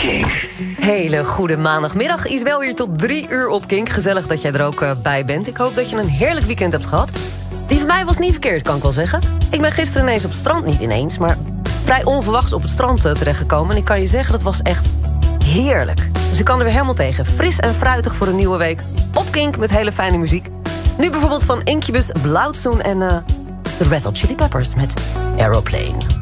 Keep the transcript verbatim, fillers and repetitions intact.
Kink. Hele goede maandagmiddag. Isabel hier tot drie uur op Kink. Gezellig dat jij er ook uh, bij bent. Ik hoop dat je een heerlijk weekend hebt gehad. Die van mij was niet verkeerd, kan ik wel zeggen. Ik ben gisteren ineens op het strand, niet ineens... maar vrij onverwachts op het strand uh, terechtgekomen. En ik kan je zeggen, dat was echt heerlijk. Dus ik kan er weer helemaal tegen. Fris en fruitig voor een nieuwe week. Op Kink met hele fijne muziek. Nu bijvoorbeeld van Incubus, Blauwtsoen en uh, de Red Hot Chili Peppers met Aeroplane.